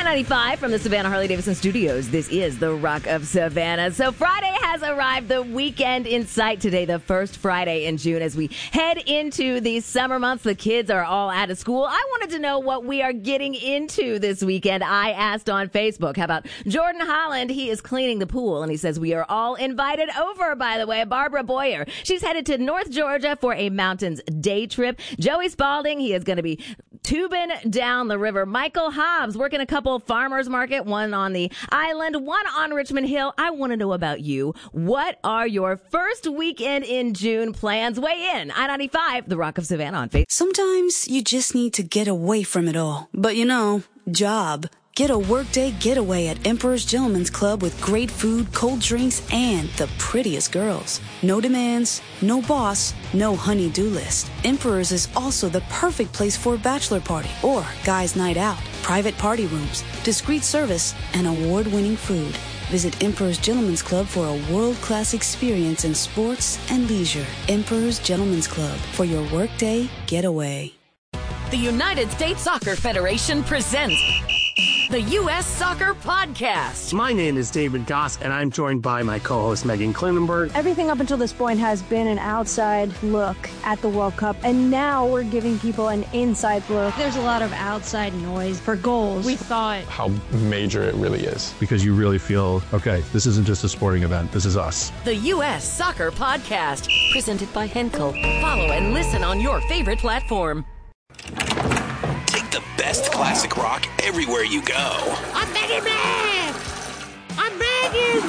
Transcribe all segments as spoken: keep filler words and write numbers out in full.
ninety-five from the Savannah Harley-Davidson Studios. This is the Rock of Savannah. So Friday has arrived, the weekend in sight today, the first Friday in June. As we head into the summer months, the kids are all out of school. I wanted to know what we are getting into this weekend. I asked on Facebook. How about Jordan Holland? He is cleaning the pool, and he says we are all invited over, by the way. Barbara Boyer, she's headed to North Georgia for a mountains day trip. Joey Spalding, he is going to be tubing down the river. Michael Hobbs working a couple farmers market, one on the island, one on Richmond Hill. I want to know about you. What are your first weekend in June plans? Weigh in. I ninety-five, the Rock of Savannah on Facebook. Sometimes you just need to get away from it all. But you know, job. Get a workday getaway at Emperor's Gentleman's Club with great food, cold drinks, and the prettiest girls. No demands, no boss, no honey-do list. Emperor's is also the perfect place for a bachelor party or guys' night out. Private party rooms, discreet service, and award-winning food. Visit Emperor's Gentleman's Club for a world-class experience in sports and leisure. Emperor's Gentleman's Club for your workday getaway. The United States Soccer Federation presents the U S Soccer Podcast. My name is David Goss, and I'm joined by my co-host Megan Klinenberg. Everything up until this point has been an outside look at the World Cup, and now we're giving people an inside look. There's a lot of outside noise for goals. We thought how major it really is. Because you really feel, okay, this isn't just a sporting event, this is us. The U S Soccer Podcast, presented by Henkel. Follow and listen on your favorite platform. The best classic rock everywhere you go. I'm begging man! I'm begging!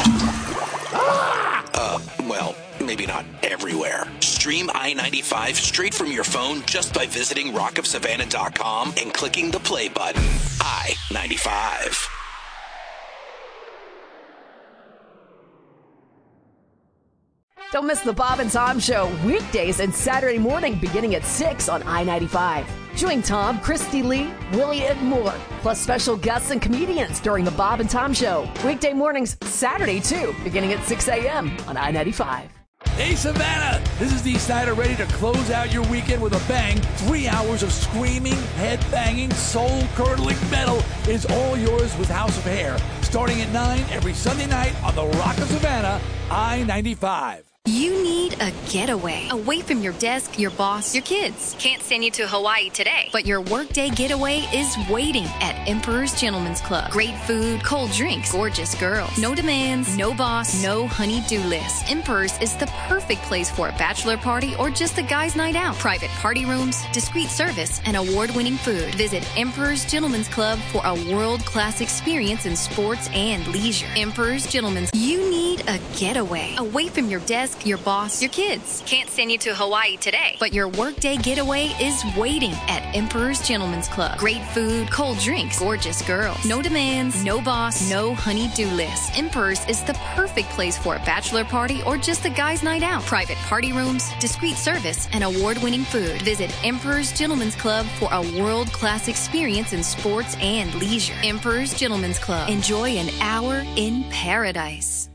Ah! Uh, well, maybe not everywhere. Stream I ninety-five straight from your phone just by visiting rock of savannah dot com and clicking the play button. I ninety-five. Don't miss the Bob and Tom Show weekdays and Saturday morning beginning at six on I ninety-five. Join Tom, Christy Lee, Willie, and more, plus special guests and comedians during the Bob and Tom Show. Weekday mornings, Saturday too, beginning at six a.m. on I ninety-five. Hey Savannah, this is Dee Snider ready to close out your weekend with a bang. Three hours of screaming, head-banging, soul-curdling metal is all yours with House of Hair. Starting at nine every Sunday night on the Rock of Savannah, I ninety-five. You need a getaway away from your desk, your boss, your kids. Can't send you to Hawaii today, but your workday getaway is waiting at Emperor's Gentleman's Club. Great food, cold drinks, gorgeous girls. No demands, no boss, no honey-do list. Emperor's is the perfect place for a bachelor party or just a guy's night out. Private party rooms, discreet service, and award-winning food. Visit Emperor's Gentleman's Club for a world-class experience in sports and leisure. Emperor's Gentleman's. You need a getaway away from your desk, your boss, your kids. Can't send you to Hawaii today, but your workday getaway is waiting at Emperor's Gentleman's Club. Great food, cold drinks, gorgeous girls. No demands, no boss, no honey-do list. Emperor's is the perfect place for a bachelor party or just a guy's night out. Private party rooms, discreet service, and award-winning food. Visit Emperor's Gentleman's Club for a world-class experience in sports and leisure. Emperor's Gentleman's Club. Enjoy an hour in paradise.